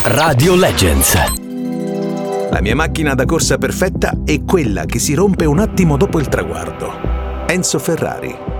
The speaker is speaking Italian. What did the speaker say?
Radio Legends. La mia macchina da corsa perfetta è quella che si rompe un attimo dopo il traguardo. Enzo Ferrari.